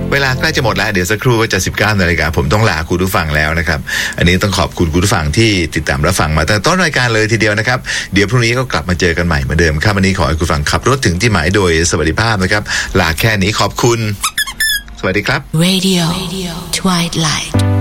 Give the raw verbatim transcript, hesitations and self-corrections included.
เวลาใกล้จะหมดแล้วเดี๋ยวสักครู่ก็จะสิบเก้านาฬิกาผมต้องลาคุณผู้ฟังแล้วนะครับอันนี้ต้องขอบคุณคุณผู้ฟังที่ติดตามรับฟังมาตั้งแต่ต้นรายการเลยทีเดียวนะครับเดี๋ยวพรุ่งนี้ก็กลับมาเจอกันใหม่เหมือนเดิมครับวันนี้ขอให้คุณผู้ฟังขับรถถึงที่หมายโดยสวัสดิภาพนะครับลาแค่นี้ขอบคุณสวัสดีครับ Radio Twilight